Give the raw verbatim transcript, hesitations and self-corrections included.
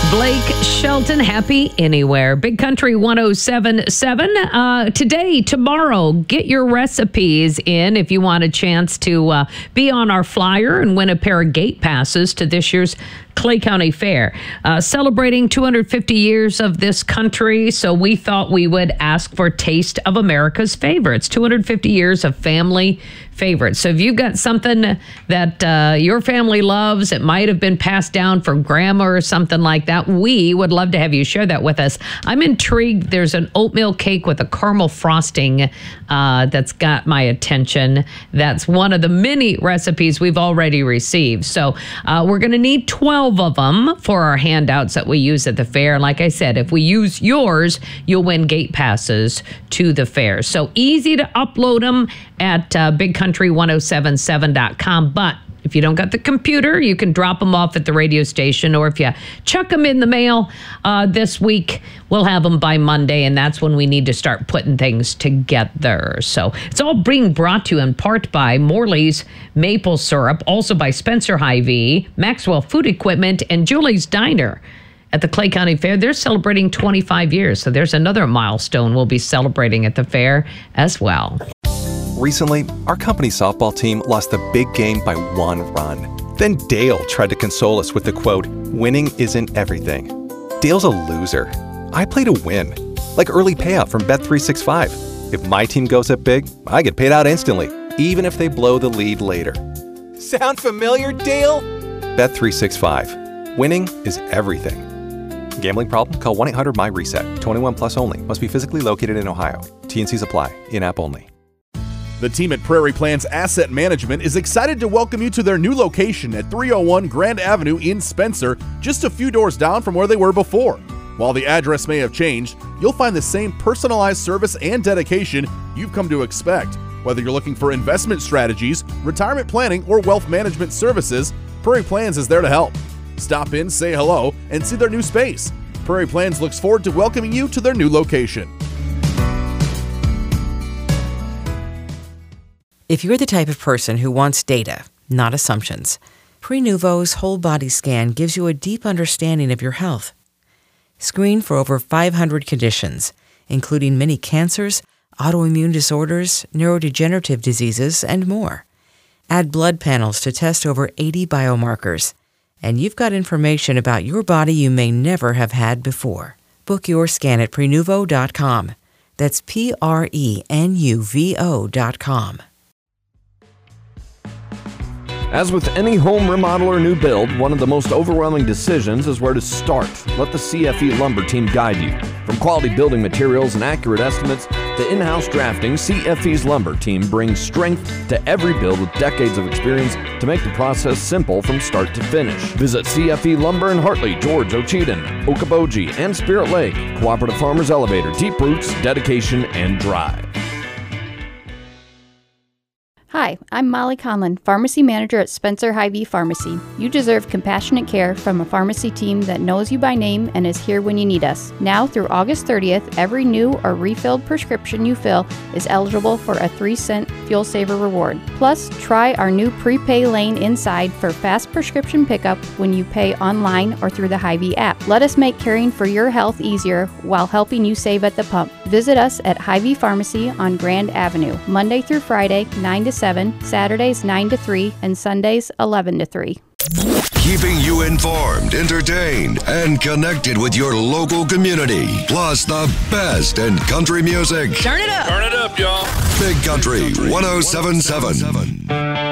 Blake Shelton, Happy Anywhere. Big Country one oh seven point seven. Uh, today, tomorrow, get your recipes in if you want a chance to uh, be on our flyer and win a pair of gate passes to this year's Clay County Fair. Uh, celebrating two hundred fifty years of this country, so we thought we would ask for Taste of America's Favorites. two hundred fifty years of family favorites. So if you've got something that uh, your family loves, it might have been passed down from grandma or something like that, we would love to have you share that with us. I'm intrigued. There's an oatmeal cake with a caramel frosting uh, that's got my attention. That's one of the many recipes we've already received. So uh, we're going to need twelve of them for our handouts that we use at the fair. And like I said, if we use yours, you'll win gate passes to the fair. So easy to upload them at uh, big country one oh seven seven dot com. But if you don't got the computer, you can drop them off at the radio station, or if you chuck them in the mail uh, this week, we'll have them by Monday, and that's when we need to start putting things together. So it's all being brought to you in part by Morley's Maple Syrup, also by Spencer Hy-Vee, Maxwell Food Equipment, and Julie's Diner. At the Clay County Fair, they're celebrating twenty-five years, so there's another milestone we'll be celebrating at the fair as well. Recently, our company softball team lost the big game by one run. Then Dale tried to console us with the quote, "Winning isn't everything." Dale's a loser. I play to win, like early payout from Bet three sixty-five. If my team goes up big, I get paid out instantly, even if they blow the lead later. Sound familiar, Dale? Bet three sixty-five. Winning is everything. Gambling problem? Call one eight hundred M Y reset. twenty-one plus only. Must be physically located in Ohio. T and Cs apply. In-app only. The team at Prairie Plans Asset Management is excited to welcome you to their new location at three oh one Grand Avenue in Spencer, just a few doors down from where they were before. While the address may have changed, you'll find the same personalized service and dedication you've come to expect. Whether you're looking for investment strategies, retirement planning, or wealth management services, Prairie Plans is there to help. Stop in, say hello, and see their new space. Prairie Plans looks forward to welcoming you to their new location. If you're the type of person who wants data, not assumptions, Prenuvo's whole body scan gives you a deep understanding of your health. Screen for over five hundred conditions, including many cancers, autoimmune disorders, neurodegenerative diseases, and more. Add blood panels to test over eighty biomarkers, and you've got information about your body you may never have had before. Book your scan at Prenuvo dot com. That's P R E N U V O dot com. As with any home remodel or new build, one of the most overwhelming decisions is where to start. Let the C F E Lumber team guide you. From quality building materials and accurate estimates to in-house drafting, C F E's Lumber team brings strength to every build with decades of experience to make the process simple from start to finish. Visit C F E Lumber in Hartley, George, Ocheyedan, Okoboji, and Spirit Lake. Cooperative Farmers Elevator, deep roots, dedication, and drive. Hi, I'm Molly Conlon, Pharmacy Manager at Spencer Hy-Vee Pharmacy. You deserve compassionate care from a pharmacy team that knows you by name and is here when you need us. Now through August thirtieth, every new or refilled prescription you fill is eligible for a three cent Fuel Saver reward. Plus, try our new prepay lane inside for fast prescription pickup when you pay online or through the Hy-Vee app. Let us make caring for your health easier while helping you save at the pump. Visit us at Hy-Vee Pharmacy on Grand Avenue, Monday through Friday, nine to seven, Saturdays nine to three, and Sundays eleven to three. Keeping you informed, entertained, and connected with your local community. Plus the best in country music. Turn it up. Turn it up, y'all. Big Country one oh seven point seven.